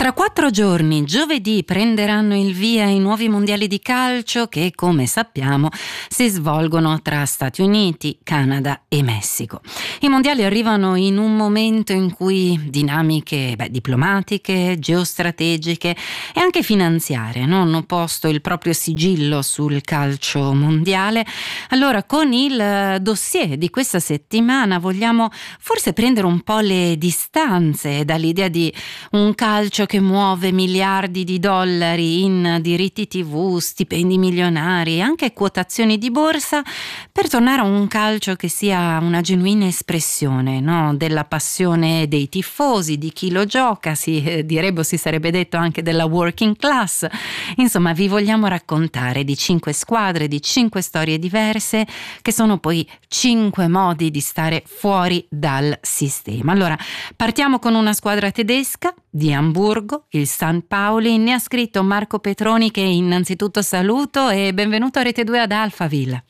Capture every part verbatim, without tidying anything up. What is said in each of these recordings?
Tra quattro giorni, giovedì, prenderanno il via i nuovi mondiali di calcio che, come sappiamo, si svolgono tra Stati Uniti, Canada e Messico. I mondiali arrivano in un momento in cui dinamiche beh, diplomatiche, geostrategiche e anche finanziarie no? hanno posto il proprio sigillo sul calcio mondiale. Allora, con il dossier di questa settimana vogliamo forse prendere un po' le distanze dall'idea di un calcio che muove miliardi di dollari in diritti tivù, stipendi milionari, anche quotazioni di borsa, per tornare a un calcio che sia una genuina espressione no? della passione dei tifosi, di chi lo gioca, si eh, direbbe, si sarebbe detto anche della working class. Insomma, vi vogliamo raccontare di cinque squadre, di cinque storie diverse, che sono poi cinque modi di stare fuori dal sistema. Allora, partiamo con una squadra tedesca di Amburgo, il San Pauli. Ne ha scritto Marco Petroni, che innanzitutto saluto e benvenuto a Rete due ad Alphaville.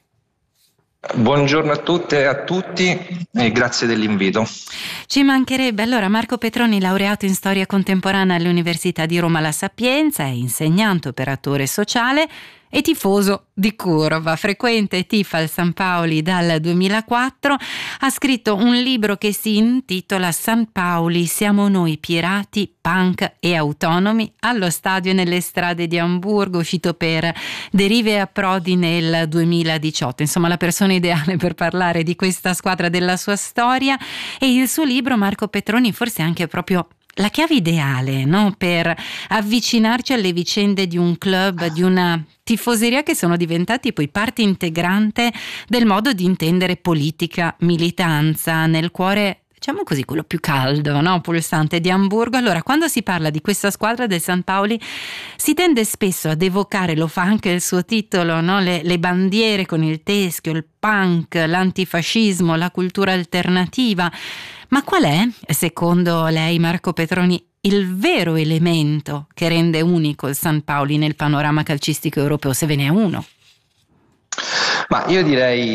Buongiorno a tutte e a tutti e grazie dell'invito. Ci mancherebbe. Allora, Marco Petroni, laureato in storia contemporanea all'Università di Roma La Sapienza, è insegnante, operatore sociale e tifoso di curva, frequente e tifa il San Pauli dal duemilaquattro, ha scritto un libro che si intitola San Pauli, siamo noi pirati, punk e autonomi, allo stadio e nelle strade di Amburgo, uscito per Derive e Approdi nel duemiladiciotto. Insomma, la persona ideale per parlare di questa squadra, della sua storia, e il suo libro, Marco Petroni, forse anche proprio la chiave ideale no? per avvicinarci alle vicende di un club, di una tifoseria che sono diventati poi parte integrante del modo di intendere politica, militanza, nel cuore, diciamo così, quello più caldo, no? pulsante di Amburgo. Allora, quando si parla di questa squadra del San Pauli si tende spesso ad evocare, lo fa anche il suo titolo, no? le, le bandiere con il teschio, il punk, l'antifascismo, la cultura alternativa. Ma qual è, secondo lei, Marco Petroni, il vero elemento che rende unico il San Pauli nel panorama calcistico europeo, se ve ne è uno? Ma io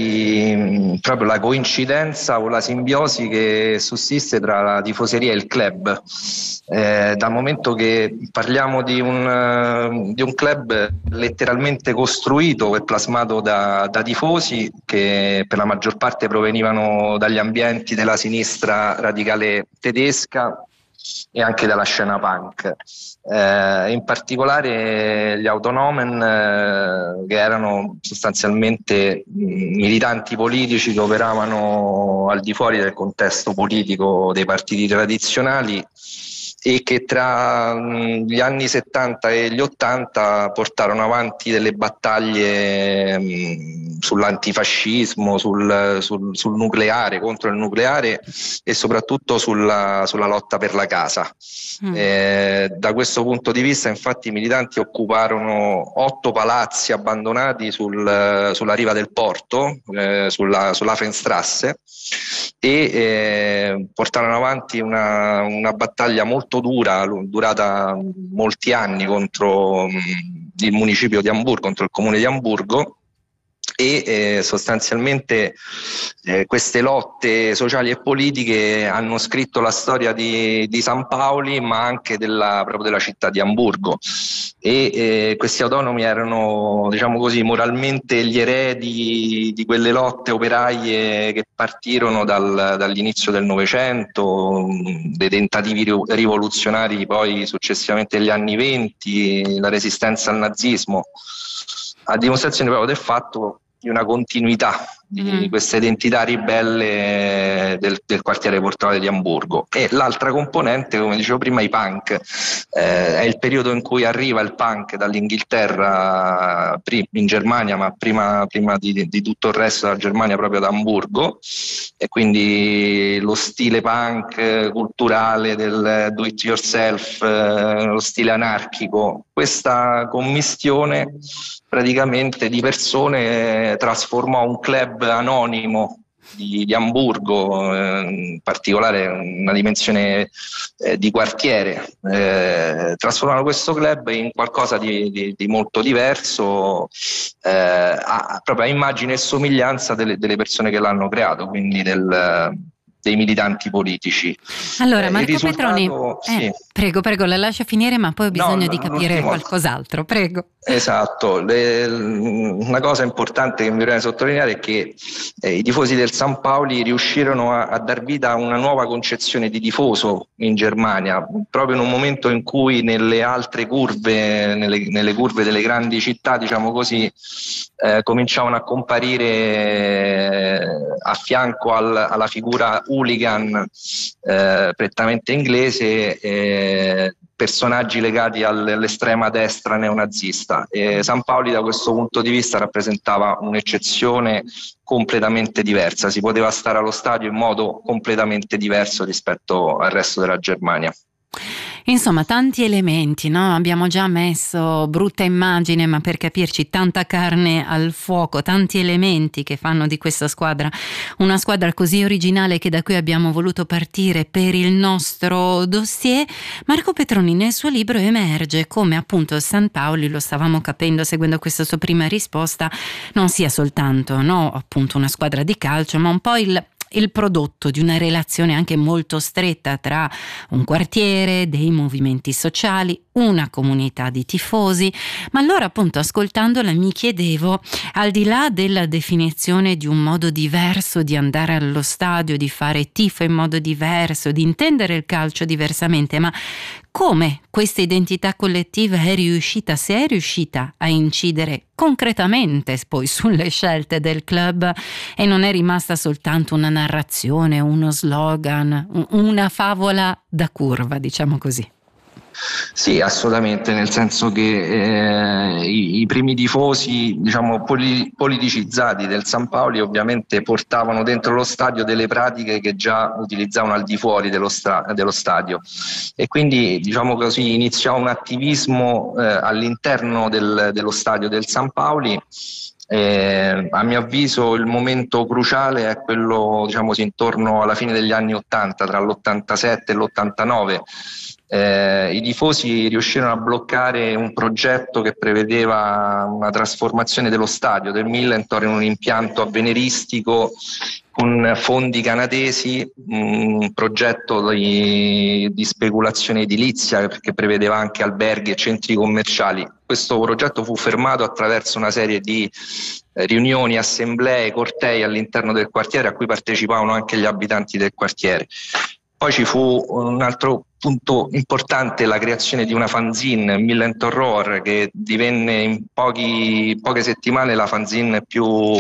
direi proprio la coincidenza o la simbiosi che sussiste tra la tifoseria e il club. Eh, dal momento che parliamo di un, di un club letteralmente costruito e plasmato da, da tifosi che per la maggior parte provenivano dagli ambienti della sinistra radicale tedesca e anche dalla scena punk. Eh, in particolare gli Autonomen, eh, che erano sostanzialmente militanti politici che operavano al di fuori del contesto politico dei partiti tradizionali e che tra mh, gli anni settanta e gli ottanta portarono avanti delle battaglie mh, sull'antifascismo, sul, sul, sul nucleare, contro il nucleare e soprattutto sulla, sulla lotta per la casa. Mm. Eh, da questo punto di vista, infatti, i militanti occuparono otto palazzi abbandonati sul, sulla riva del porto, eh, sulla, sull'Hafenstrasse, e eh, portarono avanti una, una battaglia molto dura, durata molti anni, contro mh, il municipio di Amburgo, contro il comune di Amburgo, e eh, sostanzialmente eh, queste lotte sociali e politiche hanno scritto la storia di, di San Pauli, ma anche della, proprio della città di Amburgo. E eh, questi autonomi erano, diciamo così, moralmente gli eredi di quelle lotte operaie che partirono dal, dall'inizio del Novecento, dei tentativi rivoluzionari poi successivamente negli anni venti, la resistenza al nazismo, a dimostrazione proprio del fatto di una continuità di mm. queste identità ribelle del, del quartiere portuale di Amburgo. E l'altra componente, come dicevo prima, i punk. Eh, è il periodo in cui arriva il punk dall'Inghilterra in Germania, ma prima, prima di, di tutto il resto della Germania, proprio da Amburgo, e quindi lo stile punk culturale del do it yourself, eh, lo stile anarchico, questa commistione praticamente di persone trasformò un club anonimo di, di Amburgo, eh, in particolare una dimensione eh, di quartiere, eh, trasformano questo club in qualcosa di, di, di molto diverso, eh, a, proprio a immagine e somiglianza delle, delle persone che l'hanno creato, quindi del, dei militanti politici. Allora, Eh, Marco il risultato- Petroni, sì. eh, prego, prego, la lascio finire, ma poi ho bisogno No, di no, capire l'ultimo- qualcos'altro, prego. Esatto, Le- una cosa importante che mi viene sottolineare è che eh, i tifosi del San Paoli riuscirono a, a dar vita a una nuova concezione di tifoso in Germania, proprio in un momento in cui nelle altre curve, nelle, nelle curve delle grandi città, diciamo così, eh, cominciavano a comparire eh, a fianco al, alla figura hooligan eh, prettamente inglese, eh, personaggi legati all'estrema destra neonazista. E San Paoli da questo punto di vista rappresentava un'eccezione completamente diversa, si poteva stare allo stadio in modo completamente diverso rispetto al resto della Germania. Insomma, tanti elementi, no? Abbiamo già messo brutta immagine, ma per capirci, tanta carne al fuoco, tanti elementi che fanno di questa squadra una squadra così originale che da cui abbiamo voluto partire per il nostro dossier. Marco Petroni nel suo libro emerge come appunto San Paoli, lo stavamo capendo seguendo questa sua prima risposta, non sia soltanto, no, appunto una squadra di calcio, ma un po' il il prodotto di una relazione anche molto stretta tra un quartiere, dei movimenti sociali, una comunità di tifosi. Ma allora appunto ascoltandola mi chiedevo, al di là della definizione di un modo diverso di andare allo stadio, di fare tifo in modo diverso, di intendere il calcio diversamente, ma come questa identità collettiva è riuscita, se è riuscita a incidere concretamente poi sulle scelte del club e non è rimasta soltanto una narrazione, uno slogan, una favola da curva, diciamo così. Sì, assolutamente, nel senso che eh, i, i primi tifosi, diciamo, poli, politicizzati del San Paoli ovviamente portavano dentro lo stadio delle pratiche che già utilizzavano al di fuori dello, stra- dello stadio, e quindi, diciamo così, iniziò un attivismo eh, all'interno del, dello stadio del San Paoli. Eh, a mio avviso il momento cruciale è quello, diciamo così, intorno alla fine degli anni ottanta, tra l'ottantasette e l'ottantanove. Eh, I tifosi riuscirono a bloccare un progetto che prevedeva una trasformazione dello stadio del Millentor in un impianto avveniristico con fondi canadesi, un progetto di, di speculazione edilizia che prevedeva anche alberghi e centri commerciali. Questo progetto fu fermato attraverso una serie di riunioni, assemblee, cortei all'interno del quartiere a cui partecipavano anche gli abitanti del quartiere. Poi ci fu un altro punto importante, la creazione di una fanzine, Millentor Roar, che divenne in pochi, poche settimane la fanzine più,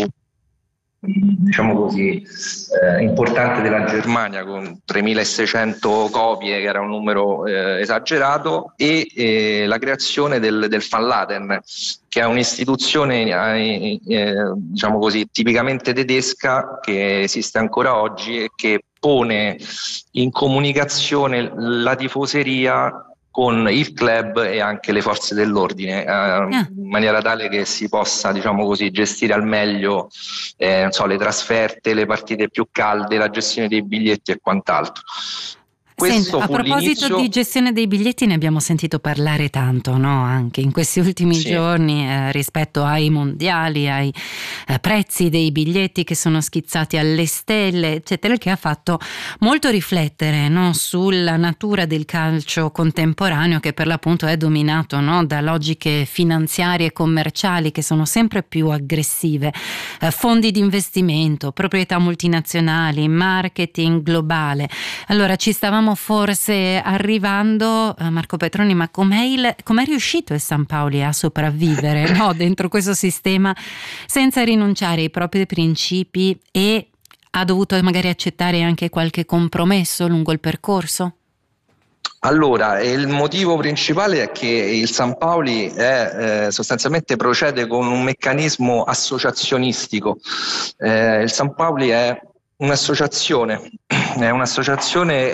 diciamo così, eh, importante della Germania, con tremilaseicento copie, che era un numero eh, esagerato, e eh, la creazione del, del Van Laden, che è un'istituzione eh, eh, diciamo così, tipicamente tedesca, che esiste ancora oggi e che pone in comunicazione la tifoseria con il club e anche le forze dell'ordine, eh, ah. in maniera tale che si possa, diciamo così, gestire al meglio eh, non so, le trasferte, le partite più calde, la gestione dei biglietti e quant'altro. Senti, a proposito di gestione dei biglietti ne abbiamo sentito parlare tanto, no? Anche in questi ultimi sì. giorni eh, rispetto ai mondiali, ai eh, prezzi dei biglietti che sono schizzati alle stelle, eccetera, che ha fatto molto riflettere, no? Sulla natura del calcio contemporaneo, che per l'appunto è dominato, no? Da logiche finanziarie e commerciali che sono sempre più aggressive, eh, fondi di investimento, proprietà multinazionali, marketing globale. Allora ci stavamo forse arrivando, eh, Marco Petroni, ma com'è, il, com'è riuscito il San Paoli a sopravvivere, no, dentro questo sistema senza rinunciare ai propri principi, e ha dovuto magari accettare anche qualche compromesso lungo il percorso? Allora, il motivo principale è che il San Paoli è, eh, sostanzialmente procede con un meccanismo associazionistico. Eh, il San Paoli è un'associazione, è un'associazione,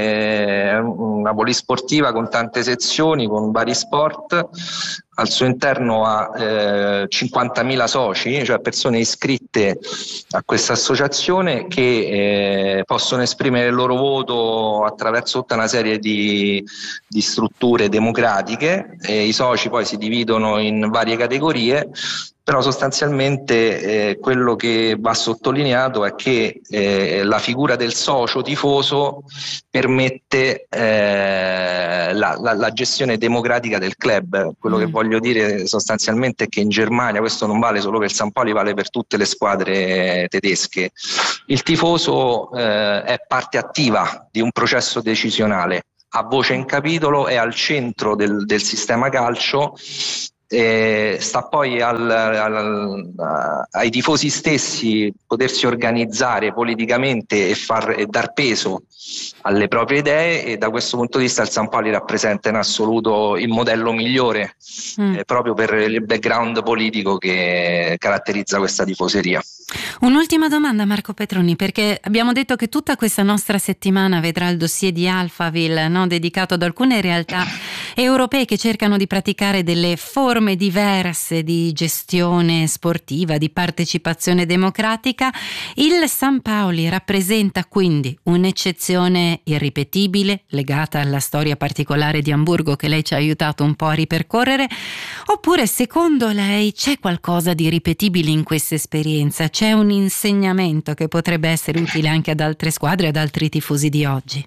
è una polisportiva con tante sezioni, con vari sport. Al suo interno ha eh, cinquantamila soci, cioè persone iscritte a questa associazione, che eh, possono esprimere il loro voto attraverso tutta una serie di, di strutture democratiche. E i soci poi si dividono in varie categorie però sostanzialmente eh, quello che va sottolineato è che eh, la figura del socio tifoso permette eh, la, la, la gestione democratica del club. Quello mm. che voglio dire sostanzialmente è che in Germania, questo non vale solo per il San Paoli, vale per tutte le squadre tedesche, il tifoso eh, è parte attiva di un processo decisionale, ha voce in capitolo, è al centro del, del sistema calcio. Eh, sta poi al, al, a, ai tifosi stessi potersi organizzare politicamente e, far, e dar peso alle proprie idee, e da questo punto di vista il San Paoli rappresenta in assoluto il modello migliore mm. eh, proprio per il background politico che caratterizza questa tifoseria. Un'ultima domanda, Marco Petroni, perché abbiamo detto che tutta questa nostra settimana vedrà il dossier di Alphaville, no? dedicato ad alcune realtà europee che cercano di praticare delle forme diverse di gestione sportiva, di partecipazione democratica. Il San Paoli rappresenta quindi un'eccezione irripetibile legata alla storia particolare di Amburgo che lei ci ha aiutato un po' a ripercorrere, oppure secondo lei c'è qualcosa di ripetibile in questa esperienza? C'è un insegnamento che potrebbe essere utile anche ad altre squadre, ad altri tifosi di oggi?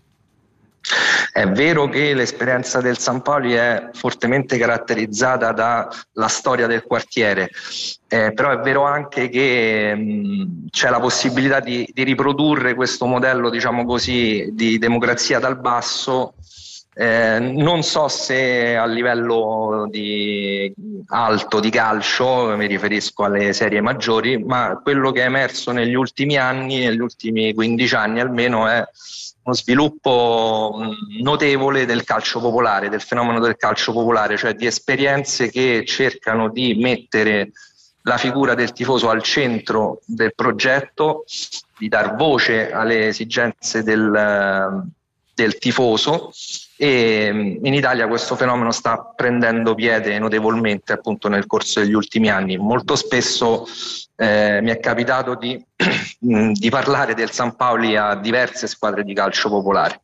È vero che l'esperienza del San Paoli è fortemente caratterizzata dalla storia del quartiere, eh, però è vero anche che mh, c'è la possibilità di, di riprodurre questo modello, diciamo così, di democrazia dal basso. Eh, non so se a livello di alto di calcio, mi riferisco alle serie maggiori, ma quello che è emerso negli ultimi anni, negli ultimi quindici anni almeno, è uno sviluppo notevole del calcio popolare, del fenomeno del calcio popolare, cioè di esperienze che cercano di mettere la figura del tifoso al centro del progetto, di dar voce alle esigenze del, del tifoso, e in Italia questo fenomeno sta prendendo piede notevolmente appunto nel corso degli ultimi anni. Molto spesso eh, mi è capitato di, di parlare del San Paoli a diverse squadre di calcio popolare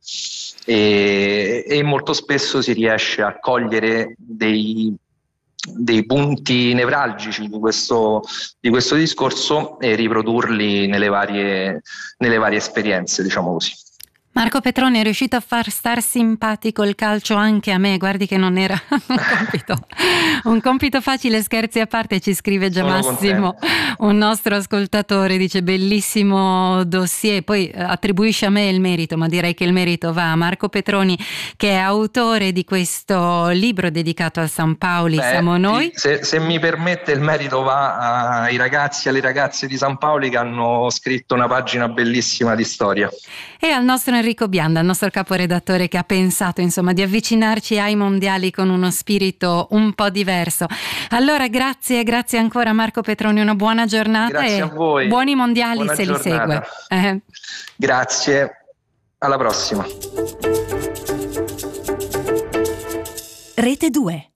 e, e molto spesso si riesce a cogliere dei dei punti nevralgici di questo, di questo discorso e riprodurli nelle varie, nelle varie esperienze, diciamo così. Marco Petroni è riuscito a far star simpatico il calcio anche a me, guardi che non era un compito, un compito facile. Scherzi a parte, ci scrive già Sono Massimo, contento. Un nostro ascoltatore, dice bellissimo dossier, poi attribuisce a me il merito, ma direi che il merito va a Marco Petroni, che è autore di questo libro dedicato al San Paoli. Beh, siamo noi. Se, se mi permette, il merito va ai ragazzi e alle ragazze di San Paoli che hanno scritto una pagina bellissima di storia. E al nostro Enrico Bianda, il nostro caporedattore, che ha pensato insomma di avvicinarci ai mondiali con uno spirito un po' diverso. Allora grazie, grazie ancora Marco Petroni, una buona giornata. Grazie e a voi. Buoni mondiali buona se giornata. Li segue. Eh. Grazie, alla prossima. Rete due.